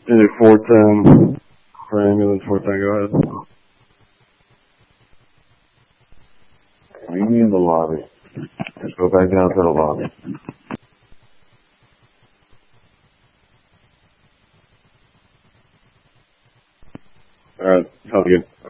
Is it 410 for ambulance? 410, go ahead. Meet me in the lobby. Just go back down to the lobby. Alright, sounds good.